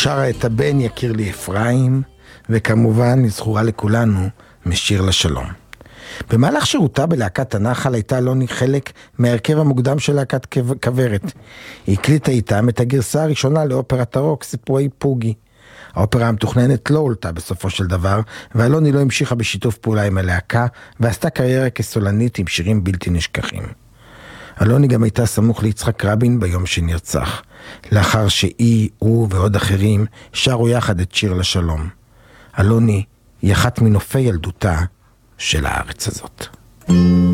שרה את הבן יכיר לי אפרים, וכמובן נזכורה לכולנו משיר לשלום. במהלך שירותה בלהקת הנחל הייתה אלוני חלק מהרכב המוקדם של להקת כוורת. היא הקליטה איתם את הגרסה הראשונה לאופרת הרוק סיפורי פוגי. האופרה המתוכננת לא הולתה בסופו של דבר, ואלוני לא המשיכה בשיתוף פעולה עם הלהקה, ועשתה קריירה כסולנית עם שירים בלתי נשכחים. אלוני גם הייתה סמוך ליצחק רבין ביום שנרצח, לאחר שהיא, הוא ועוד אחרים שרו יחד את שיר לשלום. אלוני היא אחת מנופי ילדותה של הארץ הזאת.